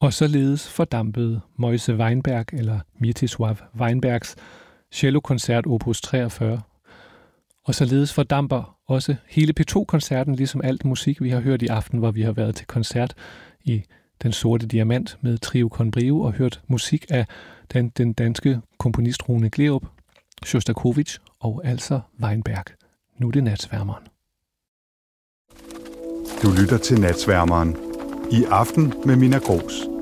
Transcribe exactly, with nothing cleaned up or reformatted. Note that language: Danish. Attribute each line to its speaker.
Speaker 1: Og således fordampede Moise Weinberg eller Mieczysław Weinbergs cellokoncert opus treogfyrre. Og således fordamper også hele P to-koncerten, ligesom alt musik, vi har hørt i aften, hvor vi har været til koncert i Den Sorte Diamant med Trio con Brio og hørt musik af den, den danske komponist Rune Gleerup, Sjostakovitj og altså Weinberg. Nu er det Natsværmeren.
Speaker 2: Du lytter til Natsværmeren. I aften med Minna Grooss.